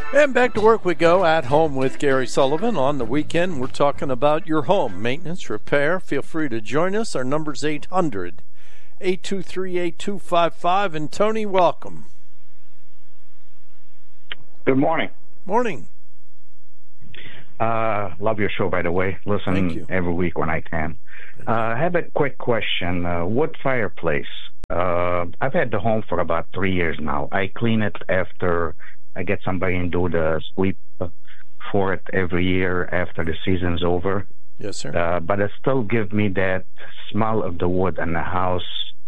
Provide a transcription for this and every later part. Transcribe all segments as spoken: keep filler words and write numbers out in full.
And back to work we go at home with Gary Sullivan. On the weekend, we're talking about your home maintenance, repair. Feel free to join us. Our number's eight hundred, eight two three, eight two five five. And Tony, welcome. Good morning. Morning. Uh, love your show, by the way. Listen every week when I can. Uh, I have a quick question. Uh, wood fireplace. Uh, I've had the home for about three years now. I clean it after I get somebody and do the sweep for it every year after the season's over. Yes, sir. Uh, but it still gives me that smell of the wood in the house.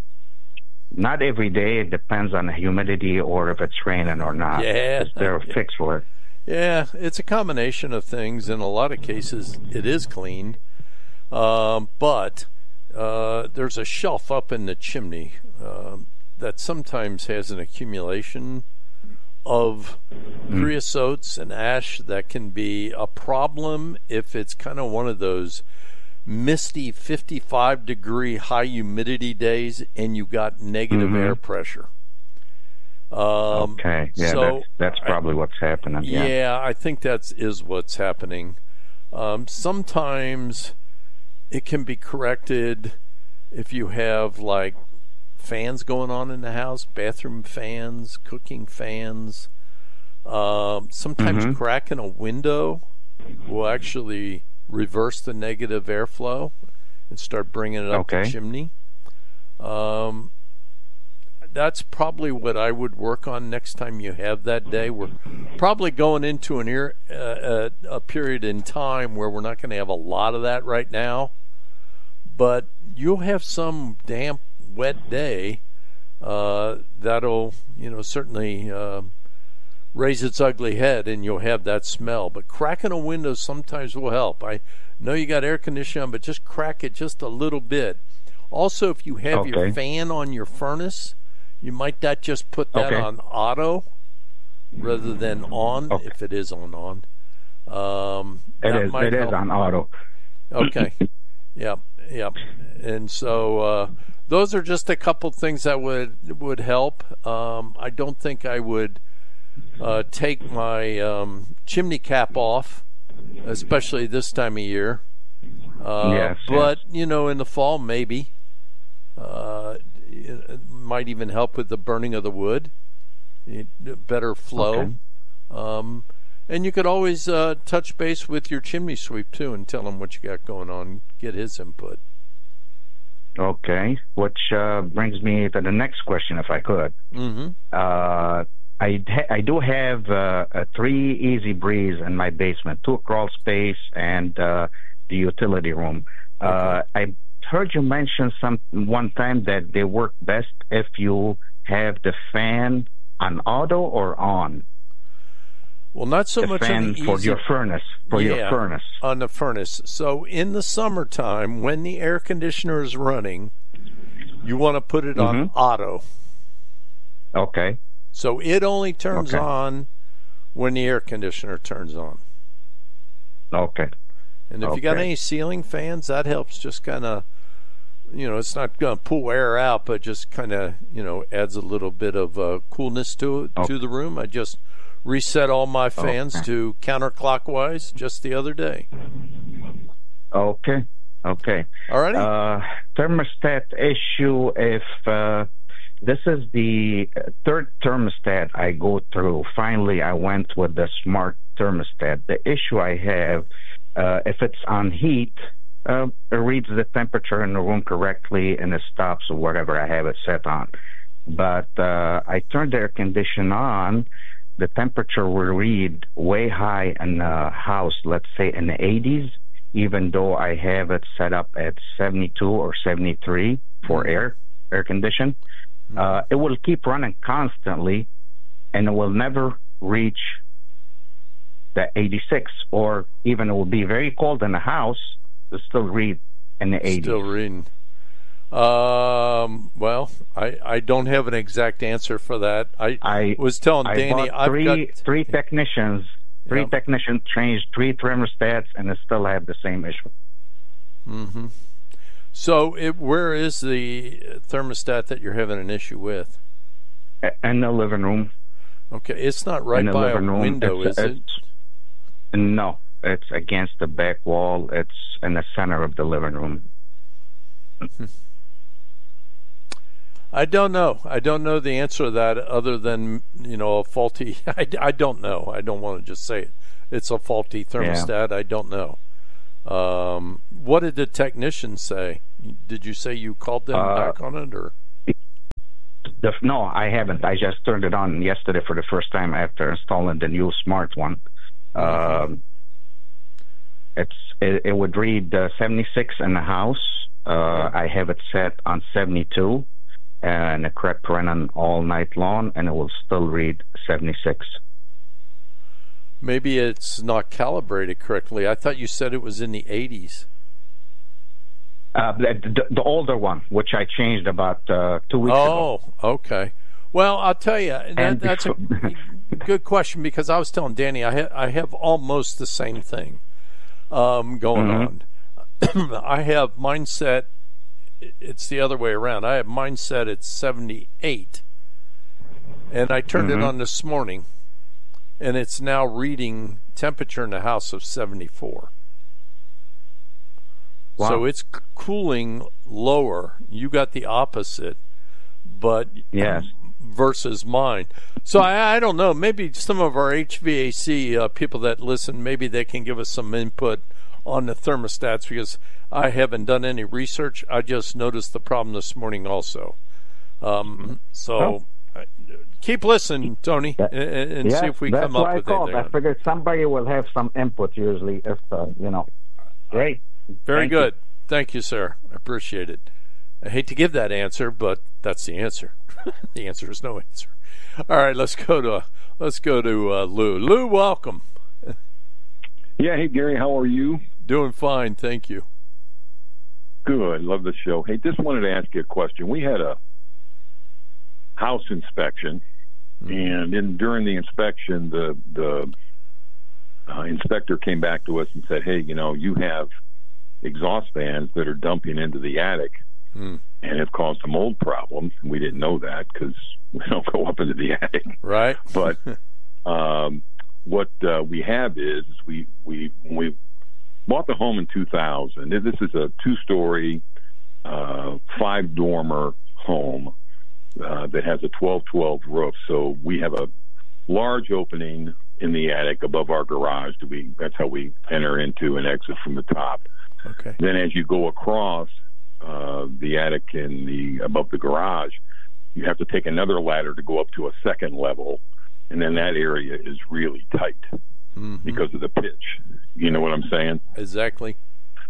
Not every day. It depends on the humidity or if it's raining or not. Yeah. Is there a yeah. fix for it? Yeah, it's a combination of things. In a lot of cases, it is cleaned. Um, but uh, there's a shelf up in the chimney uh, that sometimes has an accumulation of mm. creosotes and ash that can be a problem if it's kind of one of those misty fifty-five degree high humidity days and you got negative mm-hmm. air pressure. Um, okay, yeah, so that's, that's probably I, what's happening. Yeah. yeah, I think that's is what's happening. Um, sometimes it can be corrected if you have like fans going on in the house, bathroom fans, cooking fans. Um, sometimes mm-hmm. cracking a window will actually reverse the negative airflow and start bringing it up okay. the chimney. Um, that's probably what I would work on next time you have that day. We're probably going into an ear, uh, a, a period in time where we're not going to have a lot of that right now, but you'll have some damp, wet day uh, that'll, you know, certainly uh, raise its ugly head, and you'll have that smell. But cracking a window sometimes will help. I know you got air conditioning on, but just crack it just a little bit. Also, if you have okay. your fan on your furnace, you might not just put that okay. on auto rather than on, okay. if it is on on. Um, it is, it help. is on auto. Okay. Yep, yep. And so uh, those are just a couple things that would would help. Um, I don't think I would uh, take my um, chimney cap off, especially this time of year. Uh, yes, but, yes. you know, in the fall, maybe. Uh, it might even help with the burning of the wood. Better flow. Okay. Um, and you could always uh, touch base with your chimney sweep, too, and tell him what you got going on. Get his input. Okay, which uh, brings me to the next question, if I could. Mm-hmm. Uh, I, ha- I do have uh, a three Easy Breeze in my basement, two crawl space, and uh, the utility room. Okay. Uh, I heard you mention some one time that they work best if you have the fan on auto or on. Well, not so the much fan on the for easy, your furnace. For yeah, your furnace. On the furnace. So in the summertime, when the air conditioner is running, you want to put it mm-hmm. on auto. Okay. So it only turns okay. on when the air conditioner turns on. Okay. And if okay. you got any ceiling fans, that helps just kind of, you know, it's not going to pull air out, but just kind of, you know, adds a little bit of uh, coolness to it, okay. to the room. I just reset all my fans okay. to counterclockwise just the other day. Okay. Okay. All righty. Uh, thermostat issue. If uh, this is the third thermostat I go through, finally I went with the smart thermostat. The issue I have, uh, if it's on heat, uh, it reads the temperature in the room correctly and it stops whatever I have it set on. But uh, I turned the air conditioner on, the temperature will read way high in the house, let's say in the eighties, even though I have it set up at seventy-two or seventy-three for mm-hmm. air air condition. Mm-hmm. Uh, it will keep running constantly, and it will never reach the eighty-six, or even it will be very cold in the house, it'll still read in the eighties. Still reading. Um, well, I, I don't have an exact answer for that. I, I was telling I Danny, bought three, I've got three technicians, three yep. technicians changed three thermostats, and they still have the same issue. Mm-hmm. So, it, where is the thermostat that you're having an issue with? In the living room. Okay, it's not right by a room. window, it's, is it's, it? No, it's against the back wall. It's in the center of the living room. I don't know. I don't know the answer to that other than, you know, a faulty... I, I don't know. I don't want to just say it. It's a faulty thermostat. Yeah. I don't know. Um, what did the technician say? Did you say you called them uh, back on it, or...? The, no, I haven't. I just turned it on yesterday for the first time after installing the new smart one. Mm-hmm. Um, it's it, it would read uh, seventy-six in the house. Uh, mm-hmm. I have it set on seventy-two, and it kept running all night long, and it will still read seventy-six. Maybe it's not calibrated correctly. I thought you said it was in the eighties. Uh, the, the older one, which I changed about uh, two weeks oh, ago. Oh, okay. Well, I'll tell you, that, that's a good question, because I was telling Danny I, ha- I have almost the same thing um, going mm-hmm. on. I have mine set, it's the other way around. I have mine set at seventy-eight, and I turned mm-hmm. it on this morning, and it's now reading temperature in the house of seventy-four. Wow. So it's c- cooling lower. You got the opposite, but yes. versus mine. So I, I don't know. Maybe some of our H V A C uh, people that listen, maybe they can give us some input on the thermostats, because I haven't done any research. I just noticed the problem this morning also. Um, so oh. uh, keep listening, Tony, that, and, and yes, see if we come up with anything. That's why I called. I figured somebody will have some input usually. If uh, you know, great. Very Thank good. You. Thank you, sir. I appreciate it. I hate to give that answer, but that's the answer. The answer is no answer. All right, let's go to let's go to uh, Lou. Lou, welcome. Yeah. Hey, Gary. How are you? Doing fine, thank you. Good. Love the show. Hey, just wanted to ask you a question. We had a house inspection, mm-hmm. and in during the inspection, the the uh, inspector came back to us and said, "Hey, you know, you have exhaust fans that are dumping into the attic mm. and have caused a mold problem." We didn't know that because we don't go up into the attic. Right. But um, what uh, we have is, is we, we, we bought the home in two thousand. This is a two-story, uh, five-dormer home uh, that has a twelve twelve roof. So we have a large opening in the attic above our garage. We, that's how we enter into and exit from the top. Okay. Then as you go across uh, the attic and the above the garage, you have to take another ladder to go up to a second level, and then that area is really tight mm-hmm. because of the pitch. You know what I'm saying? Exactly.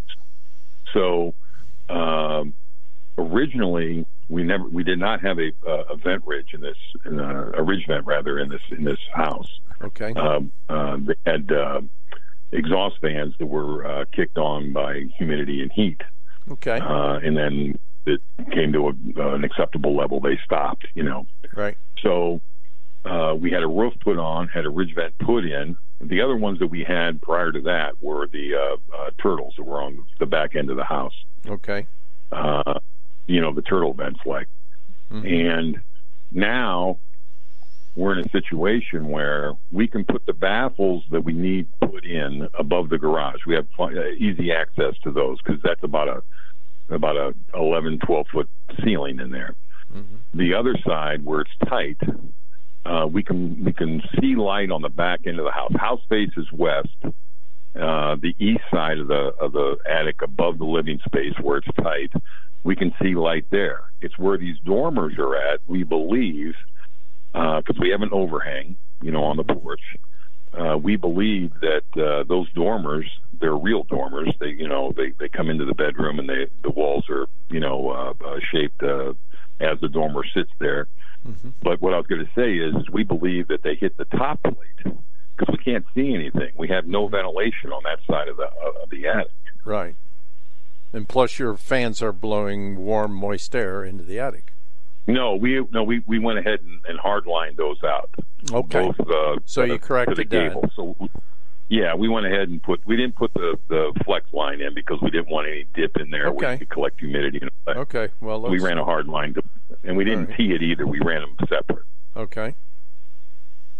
So um, originally we never we did not have a, uh, a vent ridge in this in a, a ridge vent rather in this in this house. Okay. Um, uh, they had uh, exhaust fans that were uh, kicked on by humidity and heat. Okay. Uh, and then it came to a, uh, an acceptable level. They stopped, you know. Right. So uh, we had a roof put on, had a ridge vent put in. The other ones that we had prior to that were the uh, uh, turtles that were on the back end of the house. Okay. Uh, you know, the turtle vents like. Mm-hmm. And now we're in a situation where we can put the baffles that we need put in above the garage. We have easy access to those because that's about a about a eleven, twelve foot ceiling in there. Mm-hmm. The other side where it's tight, uh, we can we can see light on the back end of the house. House faces west. Uh, the east side of the of the attic above the living space where it's tight, we can see light there. It's where these dormers are at, we believe, because uh, we have an overhang, you know, on the porch. Uh, we believe that uh, those dormers, they're real dormers. They, you know, they, they come into the bedroom and they the walls are, you know, uh, uh, shaped uh, as the dormer sits there. Mm-hmm. But what I was going to say is, is we believe that they hit the top plate because we can't see anything. We have no ventilation on that side of the uh, of the attic. Right. And plus, your fans are blowing warm, moist air into the attic. No, we no we, we went ahead and, and hardlined those out. Okay. Both, uh, so you corrected the gable. that. So yeah, we went ahead and put we didn't put the, the flex line in because we didn't want any dip in there okay. where you could collect humidity. And all that. Okay. Well, let's... we ran a hard line, to, and we didn't right. tee it either. We ran them separate. Okay.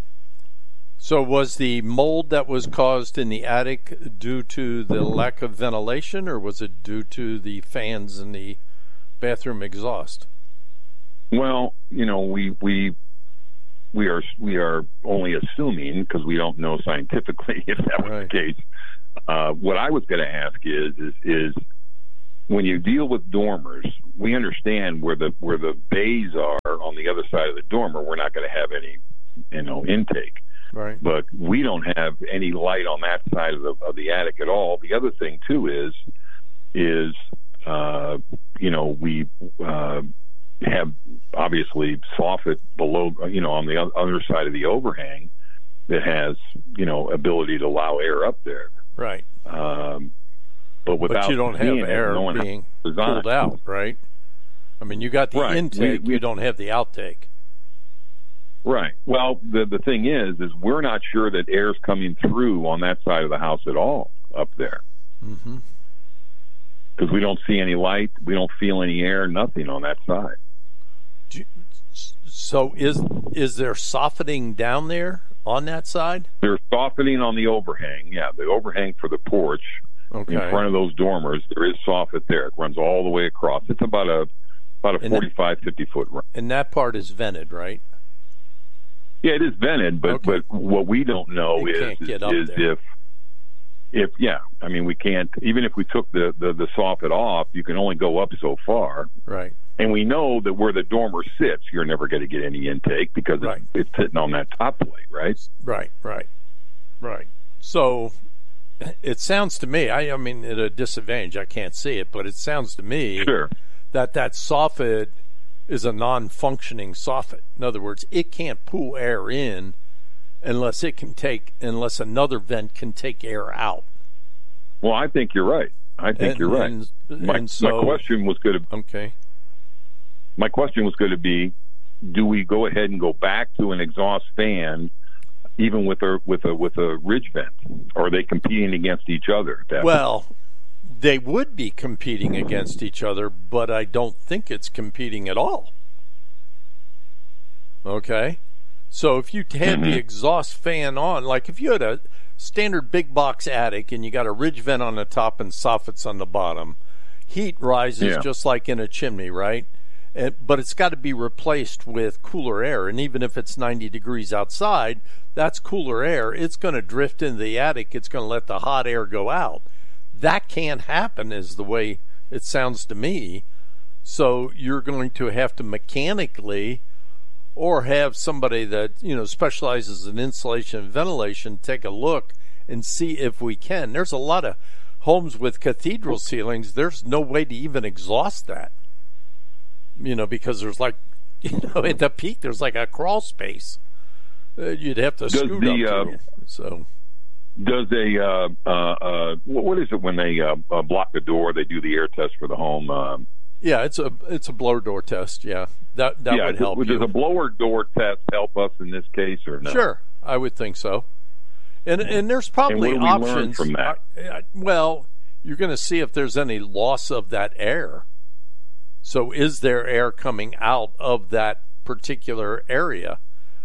So was the mold that was caused in the attic due to the lack of ventilation, or was it due to the fans in the bathroom exhaust? Well, you know, we we we are we are only assuming, because we don't know scientifically if that was right. the case. Uh, what I was going to ask is, is is when you deal with dormers, we understand where the where the bays are on the other side of the dormer. We're not going to have any, you know, intake. Right. But we don't have any light on that side of the of the attic at all. The other thing too is is uh, you know, we uh, have obviously soffit below, you know, on the other side of the overhang that has, you know, ability to allow air up there. Right. Um, but without but you don't have air no being pulled out, right? I mean, you got the right. intake, we, we, you don't have the outtake. Right. Well, the the thing is, is we're not sure that air's coming through on that side of the house at all up there. Mm-hmm. Because we don't see any light, we don't feel any air, nothing on that side. You, so is is there softening down there on that side? There's softening on the overhang. Yeah, the overhang for the porch okay. in front of those dormers. There is soffit there. It runs all the way across. It's about a about a and forty-five, fifty foot run. And that part is vented, right? Yeah, it is vented, but okay. but what we don't know you is is, is there. if if yeah, I mean we can't, even if we took the, the the soffit off, you can only go up so far. Right. And we know that where the dormer sits, you're never going to get any intake because right. it's, it's sitting on that top plate, right? Right, right, right. So it sounds to me, I, I mean, at a disadvantage, I can't see it, but it sounds to me sure. that that soffit is a non-functioning soffit. In other words, it can't pull air in unless it can take, unless another vent can take air out. Well, I think you're right. I think and, you're right. And, my, and so, my question was going to. Okay. My question was going to be: do we go ahead and go back to an exhaust fan, even with a with a with a ridge vent, or are they competing against each other? Well, they would be competing against each other, but I don't think it's competing at all. Okay? So if you had mm-hmm. the exhaust fan on, like if you had a standard big box attic and you got a ridge vent on the top and soffits on the bottom, heat rises yeah. just like in a chimney, right? And, but it's got to be replaced with cooler air, and even if it's ninety degrees outside, that's cooler air. It's going to drift into the attic. It's going to let the hot air go out. That can't happen, is the way it sounds to me. So you're going to have to mechanically, or have somebody that, you know, specializes in insulation and ventilation take a look and see if we can. There's a lot of homes with cathedral ceilings. There's no way to even exhaust that, you know, because there's like, you know, at the peak there's like a crawl space. Uh, you'd have to Does scoot the, up uh, to. So. Does a uh, uh, uh, what is it when they uh, uh, block the door? They do the air test for the home. Um, yeah, it's a it's a blower door test. Yeah, that that yeah, would help. Does you. a blower door test help us in this case or no? Sure, I would think so. And and there's probably and what do we learn options from that. I, I, well, you're going to see if there's any loss of that air. So is there air coming out of that particular area?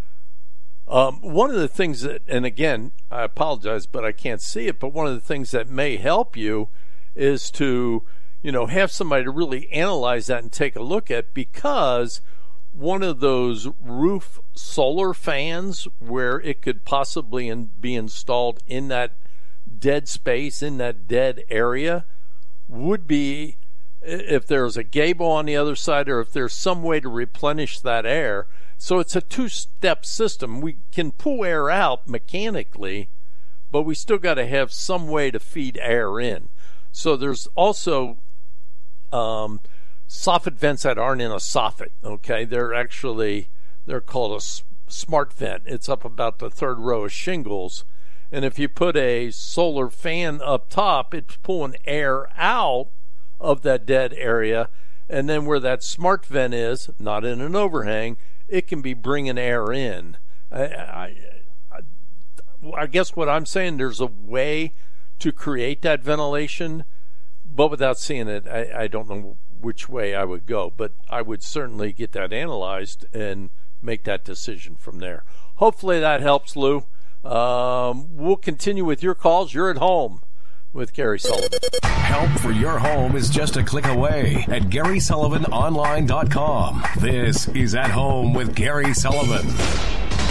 Um, one of the things that, and again, I apologize, but I can't see it, but one of the things that may help you is to, you know, have somebody to really analyze that and take a look at, because one of those roof solar fans where it could possibly in, be installed in that dead space, in that dead area, would be, if there's a gable on the other side, or if there's some way to replenish that air. So it's a two-step system. We can pull air out mechanically, but we still got to have some way to feed air in. So there's also um, soffit vents that aren't in a soffit. Okay, they're actually they're called a s- smart vent. It's up about the third row of shingles, and if you put a solar fan up top, it's pulling air out of that dead area, and then where that smart vent is, not in an overhang, it can be bringing air in. I, I, I, I guess what I'm saying, there's a way to create that ventilation, but without seeing it, I, I don't know which way I would go. But I would certainly get that analyzed and make that decision from there. Hopefully that helps, Lou. Um, we'll continue with your calls. You're at home with Gary Sullivan. Help for your home is just a click away at Gary Sullivan Online dot com. This is At Home with Gary Sullivan.